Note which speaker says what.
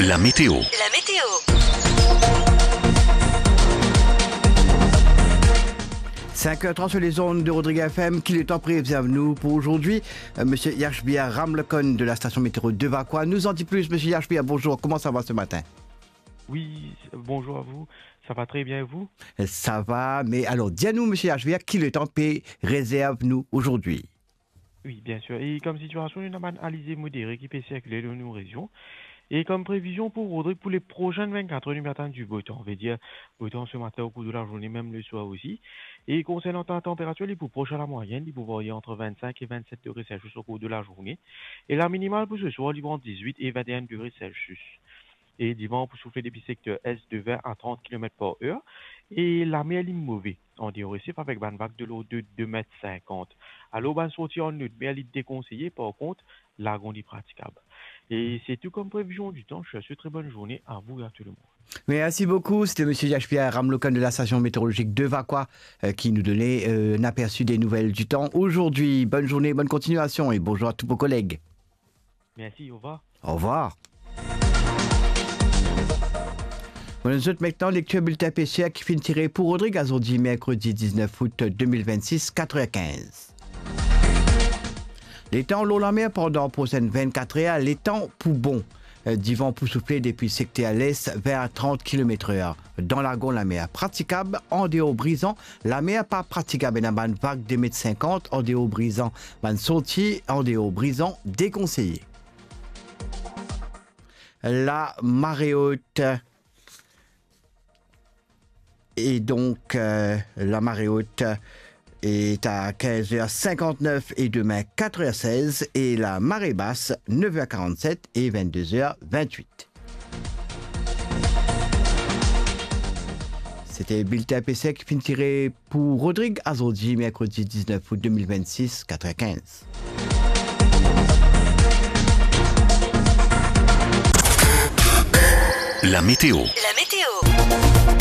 Speaker 1: La météo.
Speaker 2: 5h30 sur les ondes de Rodrigue FM, qu'il est temps prévient nous pour aujourd'hui. Monsieur Yashbia Ramlekon de la station météo de Vakwa nous en dit plus. Monsieur Yashbia, bonjour, comment ça va ce matin?
Speaker 3: Oui, bonjour à vous. Ça va très bien et vous?
Speaker 2: Ça va, mais alors dis-nous, monsieur Yashbia, qu'il est temps réserve nous aujourd'hui?
Speaker 3: Oui, bien sûr. Et comme situation, une analyse modérée qui peut circuler dans nos régions. Et comme prévision pour Rodrigue, pour les prochaines 24 heures, nous attendons du beau temps. On veut dire beau temps ce matin au cours de la journée, même le soir aussi. Et concernant la température, il est pour proche à la moyenne, il peut varier entre 25 et 27 degrés Celsius au cours de la journée. Et la minimale pour ce soir, il va entre 18 et 21 degrés Celsius. Et dimanche, pour souffler depuis secteur est de 20 à 30 km par heure. Et la mer est mauvaise. On dit au récif avec une vague de l'eau de 2,50 m. Alors, on sortir en neutre, mais elle est déconseillée. Par contre, la ronde est praticable. Et c'est tout comme prévision du temps. Je vous souhaite une très bonne journée à vous et à tout le monde.
Speaker 2: Merci beaucoup. C'était M. Yashbia Ramlekon de la station météorologique de Vakwa qui nous donnait un aperçu des nouvelles du temps aujourd'hui. Bonne journée, bonne continuation et bonjour à tous vos collègues.
Speaker 3: Merci, au revoir.
Speaker 2: Au revoir. Nous autres maintenant, lecture bulletin PCR qui finit tiré pour Rodrigue aujourd'hui, mercredi 19 août 2026, 4h15. Les temps l'eau la mer pendant prochaine 24 heures, les temps pour bon. Du vent pour souffler depuis secteur à l'est vers 30 km/h. Dans la la mer praticable, en dehors brisant, la mer pas praticable dans une vague de 2,50 m, en dehors brisant, une sortie, en dehors brisant, déconseillé. La marée haute. Et donc, la marée haute est à 15h59 et demain 4h16 et la marée basse 9h47 et 22h28. C'était Bulletin PC qui finit tiré pour Rodrigue Azordi, mercredi 19 août 2026, 4h15.
Speaker 1: La météo.